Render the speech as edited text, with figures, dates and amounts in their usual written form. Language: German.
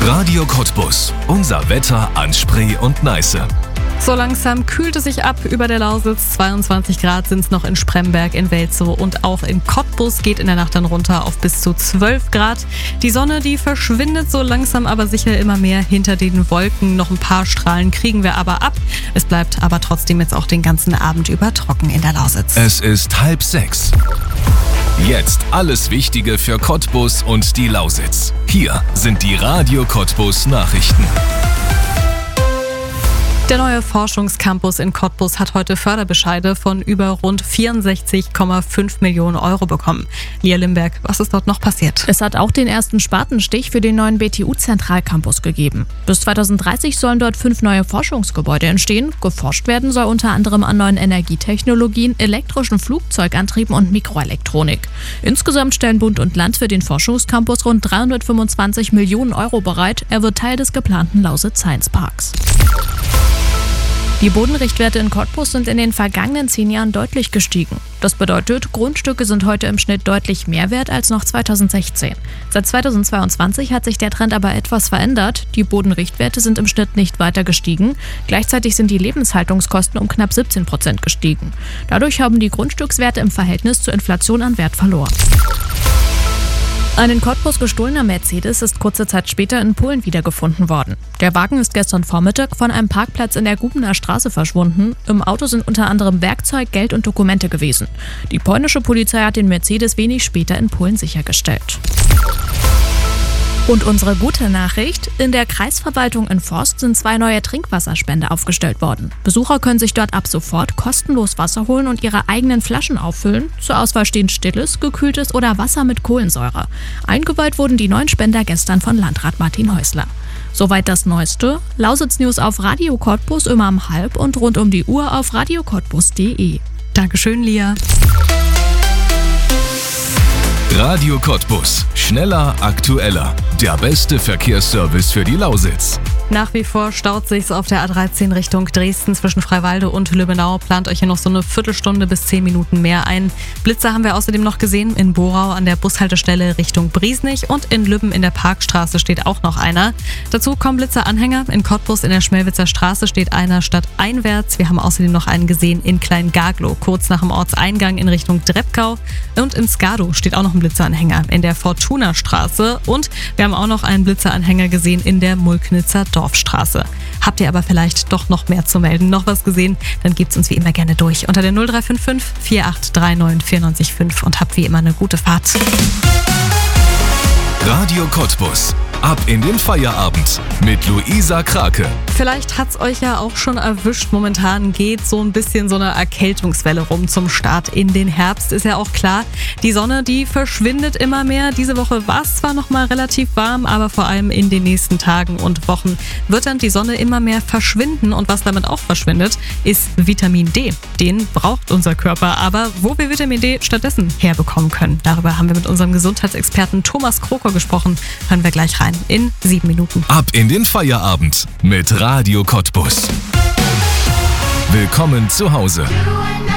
Radio Cottbus. Unser Wetter an Spree und Neiße. So langsam kühlt es sich ab über der Lausitz. 22 Grad sind es noch in Spremberg, in Welzow und auch in Cottbus geht in der Nacht dann runter auf bis zu 12 Grad. Die Sonne, die verschwindet so langsam aber sicher immer mehr hinter den Wolken. Noch ein paar Strahlen kriegen wir aber ab. Es bleibt aber trotzdem jetzt auch den ganzen Abend über trocken in der Lausitz. Es ist 5:30. Jetzt alles Wichtige für Cottbus und die Lausitz. Hier sind die Radio Cottbus Nachrichten. Der neue Forschungscampus in Cottbus hat heute Förderbescheide von über rund 64,5 Millionen Euro bekommen. Lia Limberg, was ist dort noch passiert? Es hat auch den ersten Spatenstich für den neuen BTU-Zentralcampus gegeben. Bis 2030 sollen dort 5 neue Forschungsgebäude entstehen. Geforscht werden soll unter anderem an neuen Energietechnologien, elektrischen Flugzeugantrieben und Mikroelektronik. Insgesamt stellen Bund und Land für den Forschungscampus rund 325 Millionen Euro bereit. Er wird Teil des geplanten Lausitz Science Parks. Die Bodenrichtwerte in Cottbus sind in den vergangenen 10 Jahren deutlich gestiegen. Das bedeutet, Grundstücke sind heute im Schnitt deutlich mehr wert als noch 2016. Seit 2022 hat sich der Trend aber etwas verändert. Die Bodenrichtwerte sind im Schnitt nicht weiter gestiegen. Gleichzeitig sind die Lebenshaltungskosten um knapp 17% gestiegen. Dadurch haben die Grundstückswerte im Verhältnis zur Inflation an Wert verloren. Ein in Cottbus gestohlener Mercedes ist kurze Zeit später in Polen wiedergefunden worden. Der Wagen ist gestern Vormittag von einem Parkplatz in der Gubener Straße verschwunden. Im Auto sind unter anderem Werkzeug, Geld und Dokumente gewesen. Die polnische Polizei hat den Mercedes wenig später in Polen sichergestellt. Und unsere gute Nachricht: In der Kreisverwaltung in Forst sind 2 neue Trinkwasserspender aufgestellt worden. Besucher können sich dort ab sofort kostenlos Wasser holen und ihre eigenen Flaschen auffüllen. Zur Auswahl stehen stilles, gekühltes oder Wasser mit Kohlensäure. Eingeweiht wurden die neuen Spender gestern von Landrat Martin Häusler. Soweit das Neueste. Lausitz News auf Radio Cottbus immer um 12:30 und rund um die Uhr auf radiocottbus.de. Dankeschön, Lia. Radio Cottbus. Schneller, aktueller. Der beste Verkehrsservice für die Lausitz. Nach wie vor staut sich's auf der A13 Richtung Dresden zwischen Freiwalde und Lübbenau. Plant euch hier noch so eine Viertelstunde bis 10 Minuten mehr ein. Blitzer haben wir außerdem noch gesehen in Borau an der Bushaltestelle Richtung Briesnich und in Lübben in der Parkstraße steht auch noch einer. Dazu kommen Blitzeranhänger. In Cottbus in der Schmelwitzer Straße steht einer stadteinwärts. Wir haben außerdem noch einen gesehen in Klein-Gaglow, kurz nach dem Ortseingang in Richtung Drepkau. Und in Skadow steht auch noch ein Blitzeranhänger in der Fortuna-Straße. Und wir haben auch noch einen Blitzeranhänger gesehen in der Mulknitzer Dorfstraße. Habt ihr aber vielleicht doch noch mehr zu melden, noch was gesehen, dann gebt's uns wie immer gerne durch unter der 0355 4839 945 und habt wie immer eine gute Fahrt. Radio Cottbus. Ab in den Feierabend mit Luisa Krake. Vielleicht hat's euch ja auch schon erwischt. Momentan geht so ein bisschen so eine Erkältungswelle rum zum Start in den Herbst. Ist ja auch klar, die Sonne, die verschwindet immer mehr. Diese Woche war es zwar noch mal relativ warm, aber vor allem in den nächsten Tagen und Wochen wird dann die Sonne immer mehr verschwinden. Und was damit auch verschwindet, ist Vitamin D. Den braucht unser Körper. Aber wo wir Vitamin D stattdessen herbekommen können, darüber haben wir mit unserem Gesundheitsexperten Thomas Kroker gesprochen. Hören wir gleich rein in 7 Minuten. Ab in den Feierabend mit Radio Cottbus. Willkommen zu Hause.